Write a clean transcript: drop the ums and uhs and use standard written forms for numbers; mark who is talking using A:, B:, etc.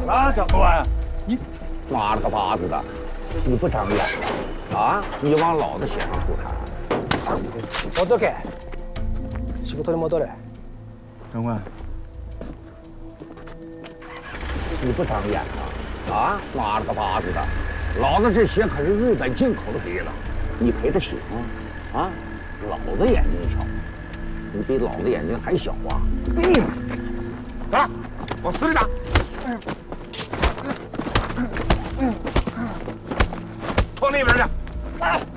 A: 啊，长官，你
B: 妈了个巴子的，你不长眼了啊？你往老子身上出摊！
C: 戻け。仕事に戻れ。
A: 长官，
B: 你不长眼了啊？妈了个巴子的，老子这鞋可是日本进口的皮子，你赔得起吗？啊？老子眼睛小，你比老子眼睛还小啊！走了，往死里打！往那边去！